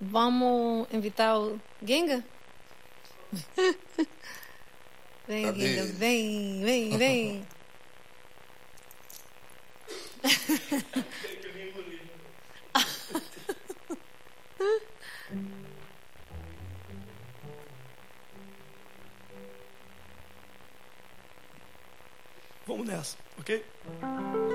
Vamos invitar o Genga? Vem, Cadê Genga, ele? vem. Vamos nessa, ok?